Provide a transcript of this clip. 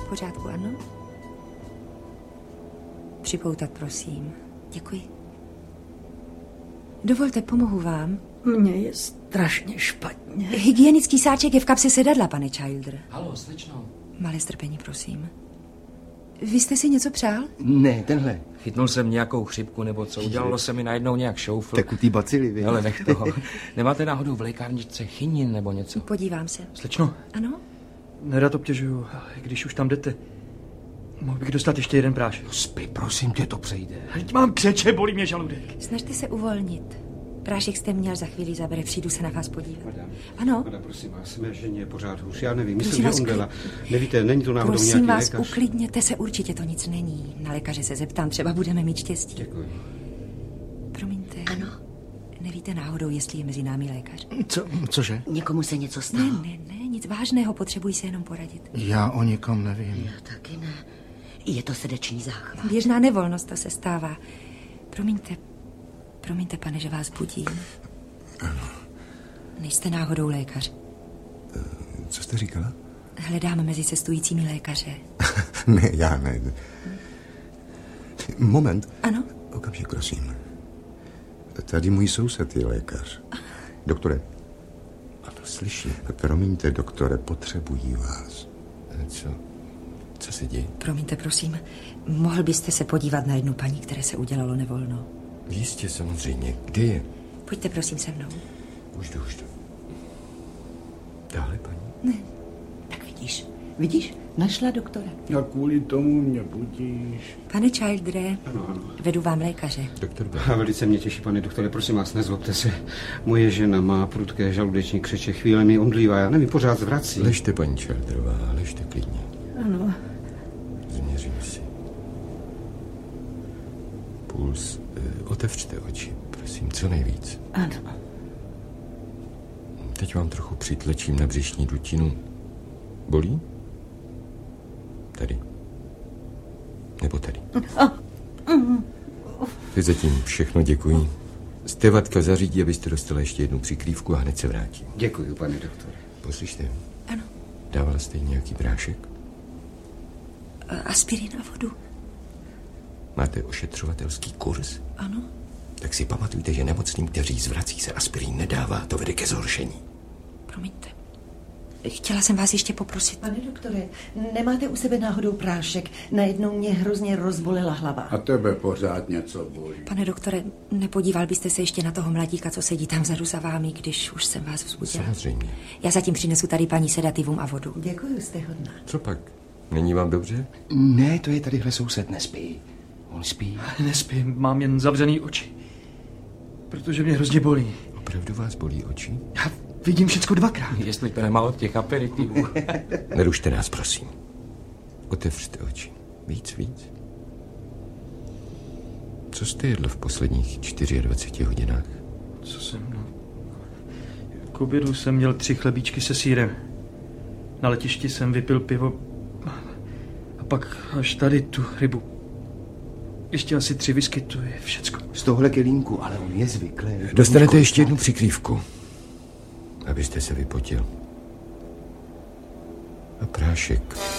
pořádku, ano? Připoutat, prosím. Děkuji. Dovolte, pomohu vám. Mně je strašně špatně. Hygienický sáček je v kapse sedadla, pane Childer. Haló, slečno. Malé strpení, prosím. Vy jste si něco přál? Ne, tenhle. Chytnul jsem nějakou chřipku nebo co. Udělalo se mi najednou nějak šoufl. Tekutý bacily, vy. Ale nech toho. Nemáte náhodou v lékárničce chinin nebo něco? Podívám se. Slečno, Ano? nerad obtěžuju, ale když už tam jdete, mohl bych dostat ještě jeden prášek. Spí, prosím tě, to přejde. Teď mám křeče, bolí mě žaludek. Snažte se uvolnit. Prášek jste měl, za chvíli zabere, přijdu se na vás podívat. Ano? Madam, prosím vás, mé ženě je pořád hůř. Já nevím, Prosím myslím, že vás, umřela. Nevíte, není to náhodou Prosím nějaký vás, lékař? uklidněte se, určitě to nic není. Na lékaře se zeptám, třeba budeme mít štěstí. Děkuji. Promiňte. Ano. Nevíte náhodou, jestli je mezi námi lékař? Cože? Někomu se něco stalo? Ne, nic vážného, potřebuji se jenom poradit. Já o nikom nevím. Já taky ne. Je to srdeční záchvat. Běžná nevolnost, to se stává. Promiňte, pane, že vás budím. Ano. Nejste náhodou lékař. Co jste říkala? Hledám mezi cestujícími lékaře. Ne, já ne. Moment. Ano? Okamžik, prosím. Tady můj soused je lékař. Doktore. A to slyší. Promiňte, doktore, potřebují vás. Co se děje? Promiňte, prosím. Mohl byste se podívat na jednu paní, které se udělalo nevolno? Jistě, samozřejmě. Kde je? Pojďte, prosím, se mnou. Už jdu. Dále, paní? Ne. Tak vidíš, našla doktora. A kvůli tomu mě budíš. Pane Childere, Ano. vedu vám lékaře. Doktor A velice mě těší, pane doktore, prosím vás, nezlobte se. Moje žena má prudké žaludeční křeče, chvíle mi omdlívá, já nevím, pořád zvrací. Ležte, paní Childerová, ležte klidně. Ano. Změřím si. Puls. Otevřte oči, prosím, co nejvíc. Ano. Teď vám trochu přitlačím na břišní dutinu. Bolí? Tady. Nebo tady. Teď zatím všechno, děkuji. Stevatka zařídí, abyste dostala ještě jednu přikrývku a hned se vrátím. Děkuji, pane doktore. Poslyšte. Ano. Dávala jste jí nějaký prášek? Aspirin a vodu. Máte ošetřovatelský kurz? Ano. Tak si pamatujte, že nemocným, kteří zvrací, se aspirin nedává. To vede ke zhoršení. Promiňte. Chtěla jsem vás ještě poprosit. Pane doktore, nemáte u sebe náhodou prášek? Najednou mě hrozně rozbolela hlava. A tebe pořád něco bolí. Pane doktore, nepodíval byste se ještě na toho mladíka, co sedí tam vzadu za vámi, když už jsem vás vzbudila? Samozřejmě. Já zatím přinesu tady paní sedativum a vodu. Děkuji, jste hodná. Co pak? Není vám dobře? Ne, to je tadyhle soused, nespí. On spí. Nespím, mám jen zavřený oči. Protože mě hrozně bolí. Opravdu vás bolí oči? Já vidím všecko dvakrát. Jestli to nemá od těch aperitivů. Nerušte nás, prosím. Otevřte oči. Víc. Co jste jedl v posledních 24 hodinách? Co jsem, K obědu jsem měl 3 chlebíčky se sýrem. Na letišti jsem vypil pivo. A pak až tady tu rybu. Ještě asi 3 whisky, to je všecko. Z tohle kelímku, ale on je zvyklý. Dostanete ještě jednu přikrývku, abyste se vypotil. A prášek.